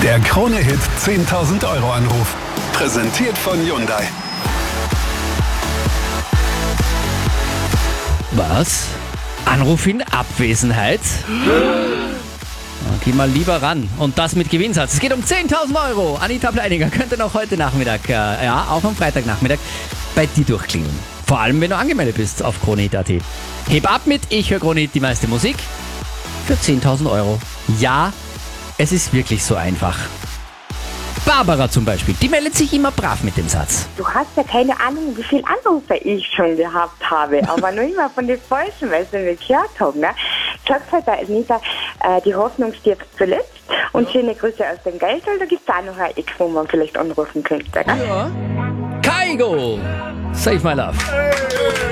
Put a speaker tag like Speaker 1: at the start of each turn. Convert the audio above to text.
Speaker 1: Der Krone-Hit 10.000 € Anruf. Präsentiert von Hyundai.
Speaker 2: Was? Anruf in Abwesenheit? Geh mal lieber ran. Und das mit Gewinnsatz. Es geht um 10.000 €. Anita Pleininger könnte noch heute Nachmittag, auch am Freitagnachmittag, bei dir durchklingeln. Vor allem, wenn du angemeldet bist auf KroneHit.at. Heb ab mit Ich höre KroneHit, die meiste Musik für 10.000 €. Ja, es ist wirklich so einfach. Barbara zum Beispiel, die meldet sich immer brav mit dem Satz.
Speaker 3: Du hast ja keine Ahnung, wie viele Anrufe ich schon gehabt habe, aber nur immer von den Falschen, weil sie nicht gehört haben. Ne? Sagt halt der Anita, die Hoffnung stirbt zuletzt. Und schöne Grüße aus dem Geldhall, da gibt es auch noch ein Ex, wo man vielleicht anrufen könnte. Ne?
Speaker 2: Ja. Kaigo, Save My Love.